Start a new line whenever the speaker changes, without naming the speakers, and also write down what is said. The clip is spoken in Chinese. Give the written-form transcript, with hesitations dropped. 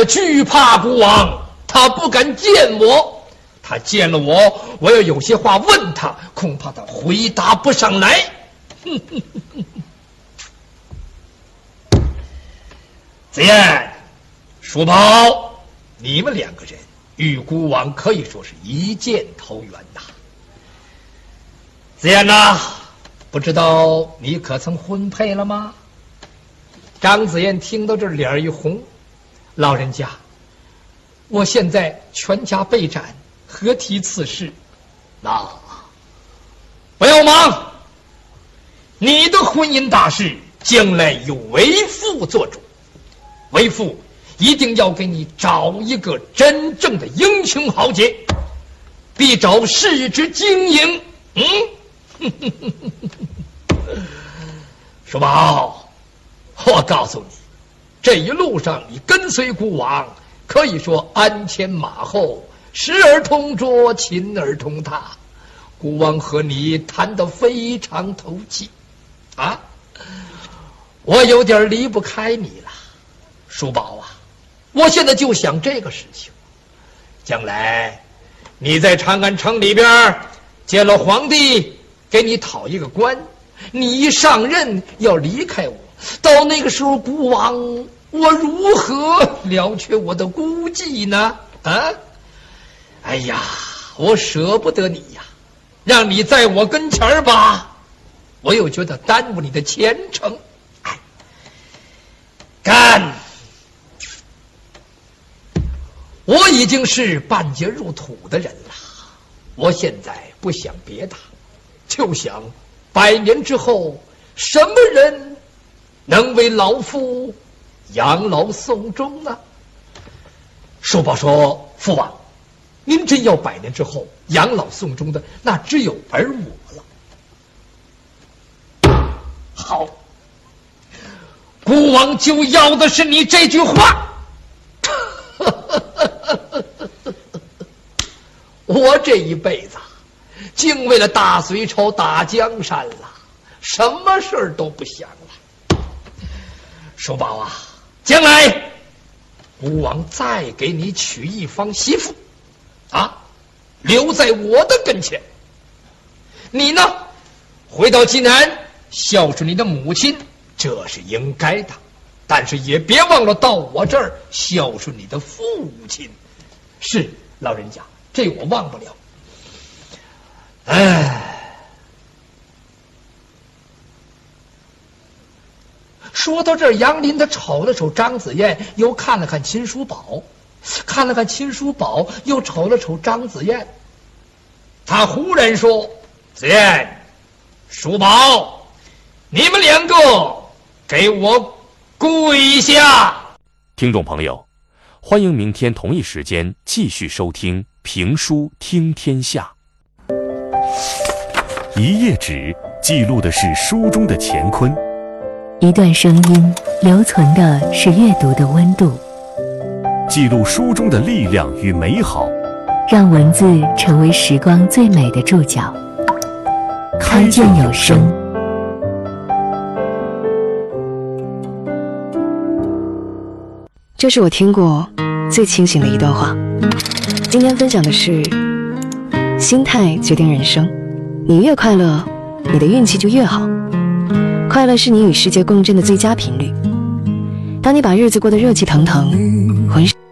的惧怕孤王，他不敢见我。他见了我，我要有些话问他，恐怕他回答不上来。子燕、叔宝，你们两个人与孤王可以说是一箭投缘呐。子燕呐，不知道你可曾婚配了吗？张子燕听到这脸一红，老人家，我现在全家被斩，何提此事？那不要忙，你的婚姻大事将来由为父做主，为父一定要给你找一个真正的英雄豪杰，必找世之精英。叔宝，我告诉你，这一路上你跟随孤王，可以说鞍前马后，时而同桌，勤而同榻。孤王和你谈得非常投机啊，我有点离不开你了。叔宝啊，我现在就想这个事情，将来你在长安城里边见了皇帝，给你讨一个官，你一上任要离开我，到那个时候孤王我如何了却我的孤寂呢？啊，哎呀，我舍不得你呀，让你在我跟前儿吧，我又觉得耽误你的前程。哎，干！我已经是半截入土的人了，我现在不想别的，就想100年之后，什么人能为老夫养老送终呢？叔宝说：“父王，您真要100年之后养老送终的，那只有儿我了。”好，孤王就要的是你这句话。我这一辈子竟为了大隋朝打江山了，什么事儿都不想了。叔宝啊，将来孤王再给你娶一房媳妇啊，留在我的跟前。你呢，回到济南孝顺你的母亲，这是应该的，但是也别忘了到我这儿孝顺你的父亲。是老人家，这我忘不了。哎，说到这儿，杨林他瞅了瞅张子燕，又看了看秦叔宝，看了看秦叔宝，又瞅了瞅张子燕。他忽然说：“子燕、叔宝，你们两个给我跪下！”
听众朋友，欢迎明天同一时间继续收听《评书听天下》。一页纸记录的是书中的乾坤，
一段声音留存的是阅读的温度，
记录书中的力量与美好，
让文字成为时光最美的注脚。开卷有声。
这是我听过最清醒的一段话。今天分享的是：心态决定人生，你越快乐，你的运气就越好。快乐是你与世界共振的最佳频率。当你把日子过得热气腾腾，浑身